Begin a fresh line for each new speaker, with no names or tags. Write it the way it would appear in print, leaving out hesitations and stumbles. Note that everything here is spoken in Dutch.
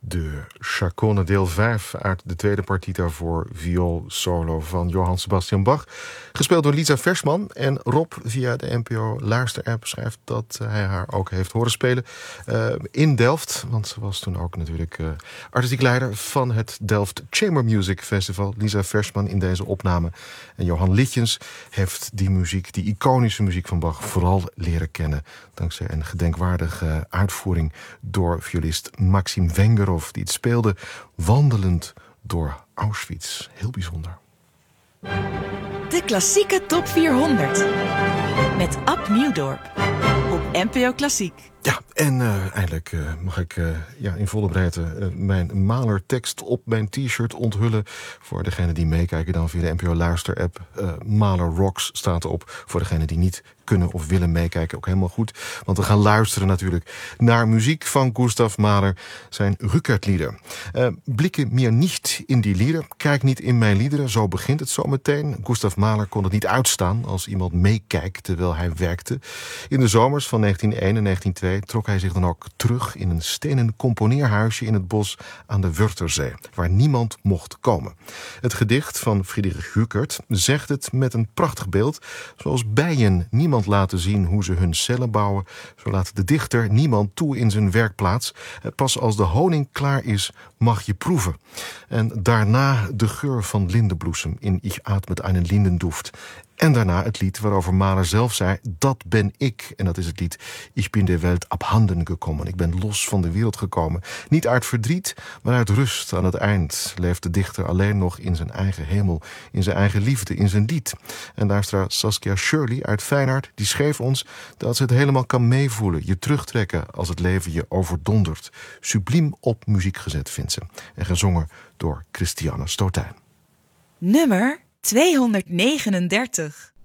De Chaconne deel 5 uit de tweede partita voor viool solo van Johann Sebastian Bach. Gespeeld door Lisa Versman. En Rob via de NPO Luister-app schrijft dat hij haar ook heeft horen spelen in Delft. Want ze was toen ook natuurlijk artistiek leider van het Delft Chamber Music Festival. Lisa Versman in deze opname. En Johan Litjens heeft die muziek, die iconische muziek van Bach, vooral leren kennen. Dankzij een gedenkwaardige uitvoering door violist Maxim Vengerov, die het speelde wandelend door Auschwitz. Heel bijzonder.
De klassieke top 400 met Ab Nieuwdorp op NPO Klassiek.
Ja, en eindelijk mag ik in volle breedte mijn Mahler-tekst op mijn t-shirt onthullen. Voor degenen die meekijken dan via de NPO Luister-app. Mahler Rocks staat erop. Voor degenen die niet kunnen of willen meekijken, ook helemaal goed. Want we gaan luisteren natuurlijk naar muziek van Gustav Mahler, zijn Rückert-lieder. Blikken mir nicht in die Lieder. Kijk niet in mijn liederen, zo begint het zo meteen. Gustav Mahler kon het niet uitstaan als iemand meekijkt terwijl hij werkte. In de zomers van 1901 en 1902 trok hij zich dan ook terug in een stenen componeerhuisje in het bos aan de Wörthersee, waar niemand mocht komen. Het gedicht van Friedrich Rückert zegt het met een prachtig beeld. Zoals bijen niemand laten zien hoe ze hun cellen bouwen, zo laat de dichter niemand toe in zijn werkplaats. Pas als de honing klaar is, mag je proeven. En daarna de geur van lindenbloesem in Ich atmet einen Lindenduft. En daarna het lied waarover Mahler zelf zei, dat ben ik. En dat is het lied Ich bin der Welt abhanden gekommen. Ik ben los van de wereld gekomen. Niet uit verdriet, maar uit rust. Aan het eind leeft de dichter alleen nog in zijn eigen hemel, in zijn eigen liefde, in zijn lied. En luisteraar Saskia Shirley uit Feyenoord, die schreef ons dat ze het helemaal kan meevoelen, je terugtrekken als het leven je overdondert. Subliem op muziek gezet, vindt ze. En gezongen door Christiane Stotijn.
Nummer 239.